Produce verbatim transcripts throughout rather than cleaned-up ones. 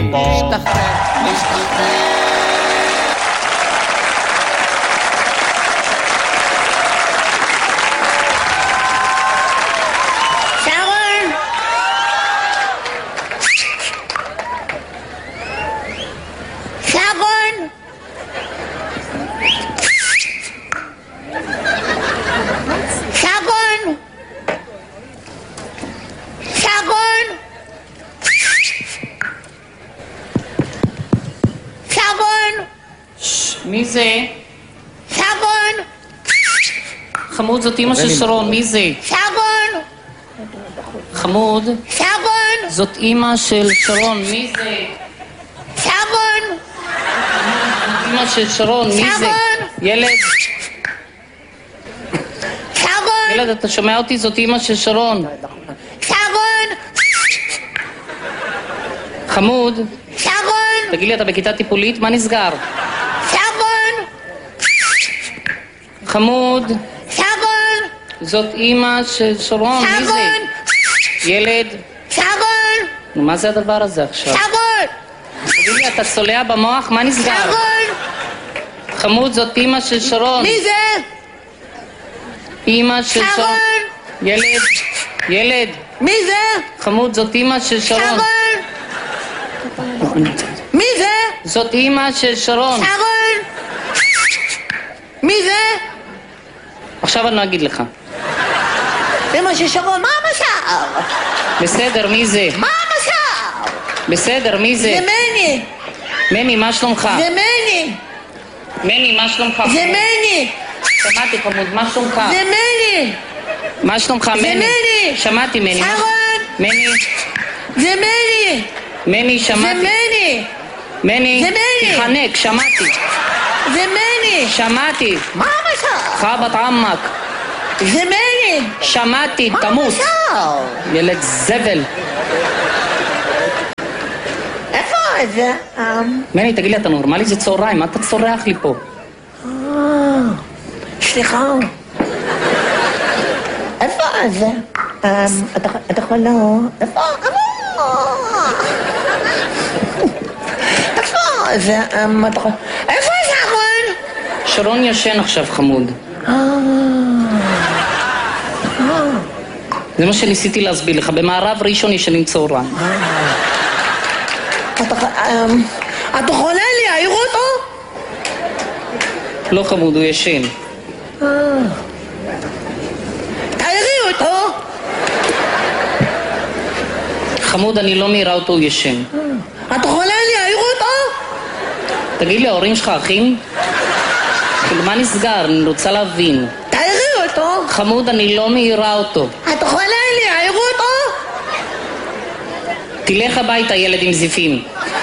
להשתחרר, להשתחרר. מי זה? שרון! חמוד, זאת אמא של שרון, מי זה? שרון! חמוד, שרון! זאת אמא של שרון, מי זה? שרון! אמא של שרון, מי זה? שרון! ילד, שרון! ילד, אתה שומע אותי? זאת אמא של שרון. שרון! חמוד, שרון! תגיד לי, אתה בכיתה טיפולית? מה נסגר? שרון! חמוד, שרון! זאת אמא של שרון, מי זה? שרון! ילד, שרון! נו, מה זה הדבר הזה עכשיו? שרון! תגיד לי, אתה צולע במוח? מה נסגר? שרון! חמוד, זאת אמא של שרון. מי זה? אמא של שרון. שרון! ילד, ילד. מי זה? חמוד, זאת אמא של שרון. שרון! מי זה? זאת אמא של שרון. שרון! מי זה? עכשיו אני לא אגיד לך. אמא של שרון, מה המשל? בסדר, מי זה? מה המשל? בסדר, מי זה? זה מני! מני, מה שלומך? זה מני! מני, מה שלומך? זה מני! שמעתי חמוד, מה שלומך? זה מני! מה שלומך, מני? זה מני! שמעתי, מני. שרון! מני, זה מני! מני, זה שמעתי. מני! מני, זה מני. תחנק, שמעתי. זה מני! שמעתי. מה המשל? חבת עמק. זה מני! שמעתי, מה תמות. המשל? ילד זבל. איפה זה? מני, תגיד לי, אתה נורמלי? זה צהריים, מה אתה צורח לי פה? סליחה. איפה זה? אתה יכול לא... איפה? איפה זה? איפה שרון? שרון ישן עכשיו, חמוד. זה מה שניסיתי להסביר לך. במערב ראשון ישנים צהריים. את יכולה להעיר אותו? לא חמוד, הוא ישן. תעירי אותו. חמוד, אני לא מעירה אותו, הוא ישן. את יכולה להעיר אותו? תגיד לי, ההורים שלך אחים? כאילו, מה נסגר? אני רוצה להבין. תעירי אותו. חמוד, אני לא מעירה אותו. את יכולה להעיר אותו? תלך הביתה, ילד עם זיפים.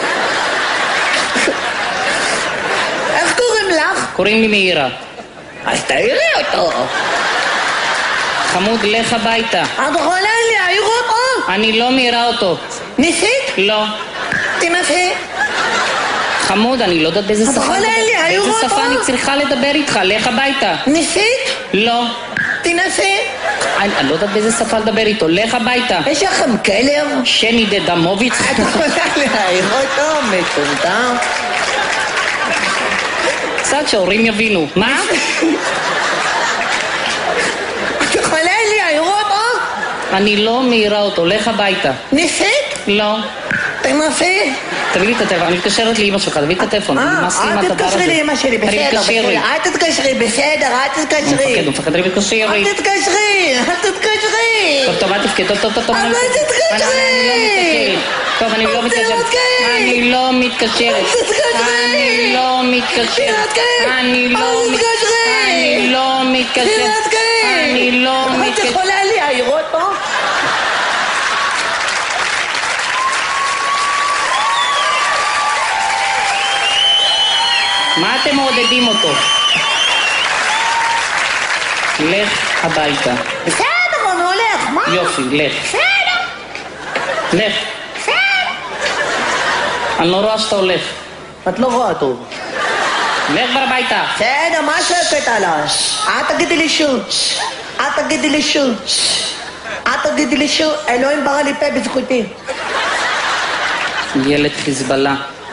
איך קוראים לך? קוראים לי מאירה. אז תעירי אותו. חמוד, לך הביתה. את יכולה להעיר אותו? אני לא מעירה אותו. ניסית? לא. תנסי. חמוד, אני לא יודעת באיזה את שפה... יכולה להעיר באיזה אותו? שפה אני צריכה לדבר איתך, לך הביתה. ניסית? לא. תנסי. אני, אני לא יודעת באיזה שפה לדבר איתו, לך הביתה. יש לכם כלב? שני דדמוביץ. את יכולה להעיר אותו? מטומטם. קצת שההורים יבינו. מה? את יכולה להעיר אותו? אני לא מעירה אותו, לך הביתה. ניסית? לא. תנסי. תביא לי את הטלפון, אני מתקשרת לאמא שלך, תביא את הטלפון, נמאס לי עם הדבר הזה. אל תתקשרי לאמא שלי, בסדר, בסדר. אל תתקשרי, בסדר, אל תתקשרי. הוא מפחד, אני מתקשרי. אל תתקשרי, אל תתקשרי. טוב, טוב, אל תפקד, טוב, טוב, טוב. אבל תתקשרי. טוב, אני לא מתקשרת. אני לא מתקשרת. אני לא מתקשרת. אני לא מתקשרת. אני לא מתקשרת. אני לא מתקשרת. את יכולה להעיר אותו? מה אתם מעודדים אותו? לך הביתה. בסדר, הוא הולך, מה? יופי, לך. בסדר. לך. בסדר. אני לא רואה שאתה הולך. את לא רואה טוב. לך כבר הביתה. בסדר, מה שקט עליי? אל תגידי לי שוב. אל תגידי לי שוב. אל תגידי לי שוב. אלוהים ברא לי פה בזכותי. ילד חיזבאללה.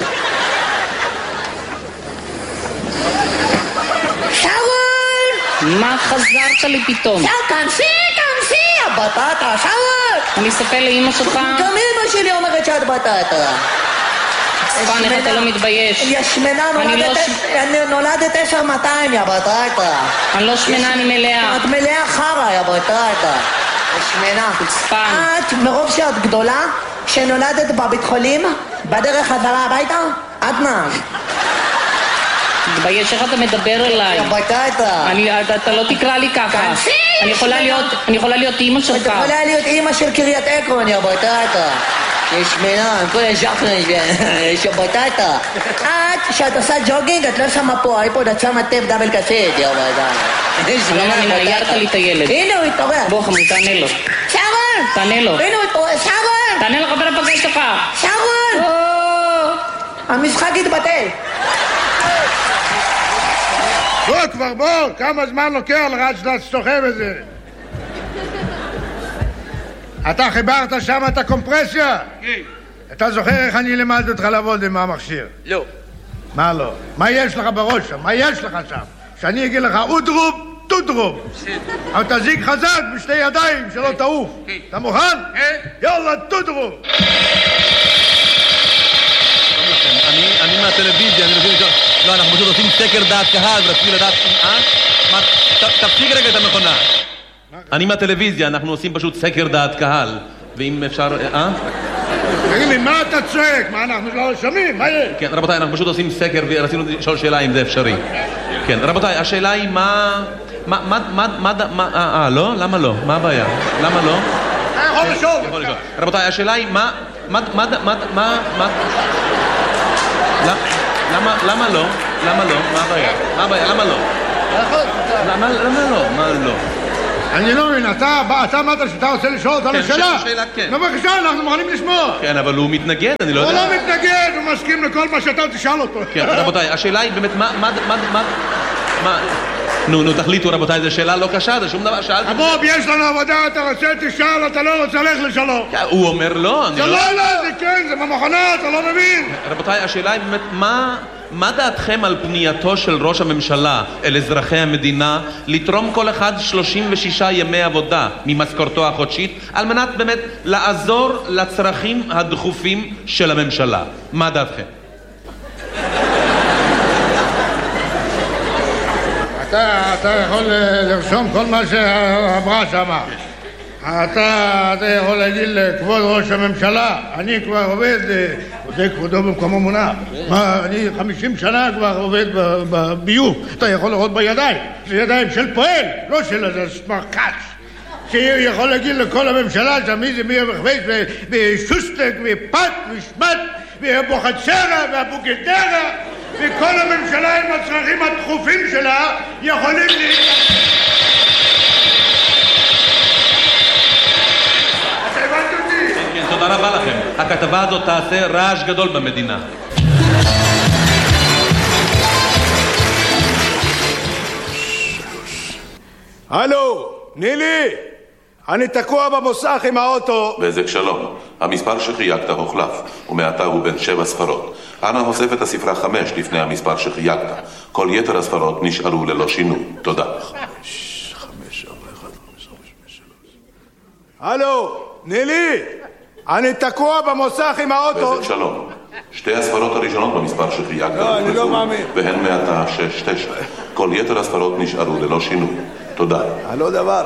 שאול! מה חזרת לי פתאום? שאול, תנסי, תנסי, הבטטה, שאול! אני אספר לאמא שלך? גם אמא שלי אומרת שאת בטטה. ספן, איך אתה לא מתבייש? יא שמנה, נולדת עשר מאתיים, יא בטטה. אני לא שמנה, אני מלאה. את מלאה חרא, יא בטטה. שמנה. ספן. את, מרוב שאת גדולה, שנולדת בבית חולים, בדרך חזרה הביתה, את נהג. מתבייש, איך אתה מדבר אליי? יא בטטה. אתה לא תקרא לי ככה. אני יכולה להיות אמא שלך. את יכולה להיות אמא של קריית עקרון, יא בטטה. יש שמנה, כל השחרן יש בטטה. את, כשאת עושה ג'וגינג, את לא שמה פה אייפוד, את שמה טייפ דאבל קסט, יא בטטה. לא מאמינה, הערת לי את הילד. הנה הוא התעורר. בוא חמוד, תענה לו. שרון! תענה לו. הנה הוא התעורר, שרון! תענה לו חבר הפגש שלך. שרון! המשחק התבטל. בוא כבר, בוא, כמה זמן לוקח לך עד שאתה סוחב את זה? אתה חיברת שם את הקומפרסיה? כן. אתה זוכר איך אני לימדתי אותך לעבוד עם המכשיר? לא. מה לא? מה יש לך בראש שם? מה יש לך שם? שאני אגיד לך אודרוב, טודרוב. אבל תזיק חזק בשתי ידיים שלא תעוף. אתה מוכן? כן. יאללה, טודרוב. אני מהטלוויזיה, אני מבין... לא, אנחנו פשוט עושים סקר דעת קהל ורציתי לדעת... אה? תפסיק רגע את המכונה. אני מהטלוויזיה, אנחנו עושים פשוט סקר דעת קהל, ואם אפשר... אה? תגיד לי, מה אתה צועק? מה, אנחנו לא שומעים? מה יש? כן, רבותיי, אנחנו פשוט עושים סקר ורצינו לשאול שאלה אם זה אפשרי. כן, רבותיי, השאלה היא מה... מה... מה... מה... מה... אה, לא? למה לא? מה הבעיה? למה לא? אתה יכול לשאול. רבותיי, השאלה היא מה... מה... מה... מה... מה... מה... למה... למה לא? למה לא? מה הבעיה? מה הבעיה? למה לא? למה לא? מה לא? אני לא מבין, אתה אמרת שאתה רוצה לשאול אותנו שאלה? כן, שאלה, כן. בבקשה, אנחנו מוכנים לשמוע. כן, אבל הוא מתנגד, אני לא יודע. הוא לא מתנגד, הוא מסכים לכל מה שאתה תשאל אותו. כן, רבותיי, השאלה היא באמת, מה, מה, מה, מה, מה... נו, נו, תחליטו, רבותיי, זו שאלה לא קשה, זה שום דבר, שאלתי... אבוב, יש לנו עבודה, אתה רוצה תשאל, אתה לא רוצה ללכת לשאול. הוא אומר לא, אני לא... זה לא, לא, זה כן, זה במכונה, אתה לא מבין. רבותיי, השאלה היא באמת, מה... מה דעתכם על פנייתו של ראש הממשלה אל אזרחי המדינה לתרום כל אחד שלושים ושישה ימי עבודה ממשכורתו החודשית על מנת באמת לעזור לצרכים הדחופים של הממשלה? מה דעתכם? אתה, אתה יכול לרשום כל מה שאמרה שמה. אתה, אתה יכול להגיד לכבוד ראש הממשלה, אני כבר עובד, זה כבודו במקומו מונח. מה, אני חמישים שנה כבר עובד בביוב. אתה יכול לראות בידיים, זה ידיים של פועל, לא של איזה סמרקש. שיכול להגיד לכל הממשלה שם מי זה מי המחבש, ושוסטק, ופת, ושמת, ובוחצרה, והבוגדרה, וכל הממשלה עם הצרכים הדחופים שלה יכולים לי... תודה רבה לכם. הכתבה הזאת תעשה רעש גדול במדינה. הלו, נילי, אני תקוע במוסך עם האוטו. בזק שלום, המספר שחייגת הוחלף, ומעתה הוא בין שבע ספרות. אנא הוסף את הספרה חמש לפני המספר שחייגת. כל יתר הספרות נשארו ללא שינוי. תודה. הלו, נילי, אני תקוע במוסך עם האוטו. בזק שלום, שתי הספרות הראשונות במספר שחייגת לא, אני לא מאמין. והן מעתה שש תשע. כל יתר הספרות נשארו ללא שינוי. תודה. הלא דבר.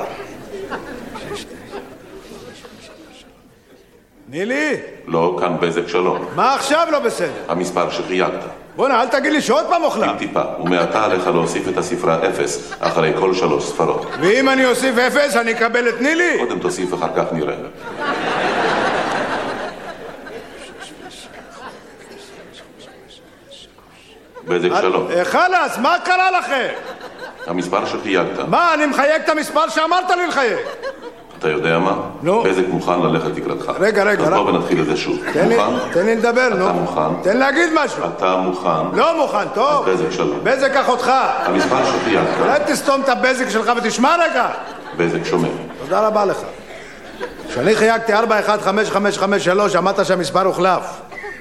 נילי? לא, כאן בזק שלום. מה עכשיו לא בסדר? המספר שחייגת. בוא'נה, אל תגיד לי שעוד פעם אוכלה. טיפה, ומעתה עליך להוסיף את הספרה אפס אחרי כל שלוש ספרות. ואם אני אוסיף אפס, אני אקבל את נילי? קודם תוסיף, אחר כך נראה. בזק שלום. חלאס, מה קרה לכם? המספר שחייגת. מה, אני מחייג את המספר שאמרת לי לחייג. אתה יודע מה? נו. בזק מוכן ללכת לקראתך. רגע, רגע. אז בוא ונתחיל את זה שוב. תן לי, מוכן? תן לי לדבר, נו. אתה מוכן? תן להגיד משהו. אתה מוכן? לא מוכן, טוב. אז בזק שלום. בזק אחותך. המספר שחייגת. אולי תסתום את הבזק שלך ותשמע רגע. בזק שומע. תודה רבה לך. כשאני חייגתי ארבע אחת חמש חמש חמש שלוש, אמרת שהמספר הוחלף.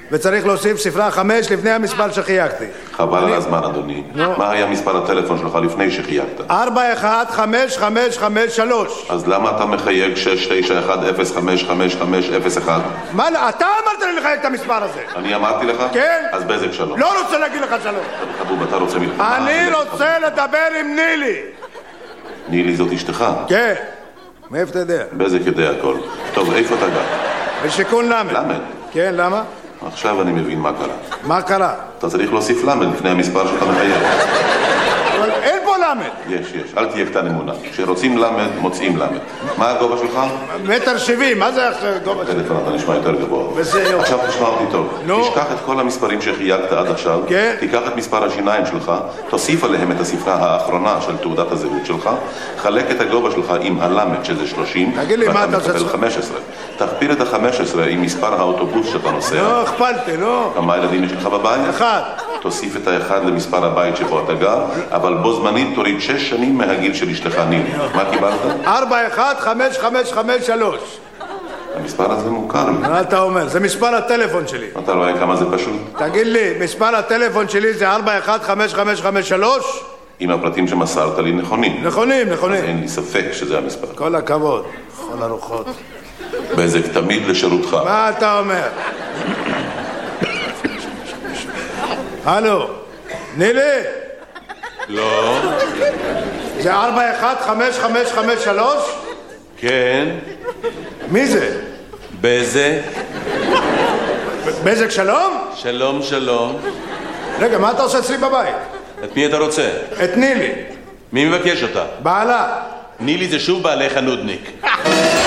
וצריך להוסיף ספרה חמש לפני המספר שחייגתי. חבל על הזמן, אדוני. מה היה מספר הטלפון שלך לפני שחייגת? ארבע אחת חמש חמש חמש שלוש. אז למה אתה מחייג שש תשע אחת אפס חמש חמש חמש אפס אחת? מה, אתה אמרת לי לחייג את המספר הזה. אני אמרתי לך? כן. אז בזק שלום. לא רוצה להגיד לך שלום. חבוב, אתה רוצה מלחמה? אני רוצה לדבר עם נילי. נילי זאת אשתך? כן. מאיפה אתה יודע? בזק יודע הכל. טוב, איפה אתה גר? בשיכון למד. למד? כן, למה? עכשיו אני מבין מה קרה. מה קרה? אתה צריך להוסיף למד לפני המספר שאתה מחייג. אבל אין פה למד. יש, יש. אל תהיה קטן אמונה. כשרוצים למד, מוצאים למד. מה הגובה שלך? מטר שבעים. מה זה הגובה שלך? טלפון, אתה נשמע יותר גבוה. בסדר. עכשיו תשמע אותי טוב. נו. תשכח את כל המספרים שחייגת עד עכשיו. כן. תיקח את מספר השיניים שלך, תוסיף עליהם את הספרה האחרונה של תעודת הזהות שלך, חלק את הגובה שלך עם הלמד שזה שלושים, תגיד לי, מה אתה עושה? ואתה מקבל חמש עשרה. תכפיל את ה-חמש עשרה עם מספר האוטובוס שאתה נוסע. לא, הכפלתי, לא. כמה ילדים יש לך בבית? אחד. תוסיף את האחד למספר הבית שבו אתה גר, אבל בו זמנית תוריד שש שנים מהגיל של אשתך נילי. מה קיבלת? ארבע אחת חמש חמש חמש שלוש. המספר הזה מוכר לי. מה אתה אומר? זה מספר הטלפון שלי. אתה רואה כמה זה פשוט? תגיד לי, מספר הטלפון שלי זה ארבע אחת חמש חמש חמש שלוש? אם הפרטים שמסרת לי נכונים. נכונים, אז נכונים. אין לי ספק שזה המספר. כל הכבוד. כל הרוחות. בזק תמיד לשירותך. מה אתה אומר? הלו, נילי? לא. זה ארבע אחת חמש חמש חמש שלוש? כן. מי זה? בזק. בזק שלום? שלום, שלום. רגע, מה אתה עושה אצלי בבית? את מי אתה רוצה? את נילי. מי מבקש אותה? בעלה. נילי זה שוב בעלך הנודניק.